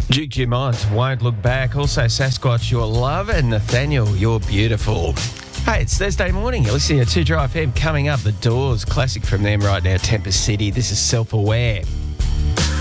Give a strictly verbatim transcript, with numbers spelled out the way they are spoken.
Duke Dumont, Won't Look Back. Also Sasquatch, Your Love. And Nathaniel, You're Beautiful. Hey, it's Thursday morning. You're listening to two Dry F M. Coming up, The Doors, classic from them right now, Tempest City. This is Self-Aware.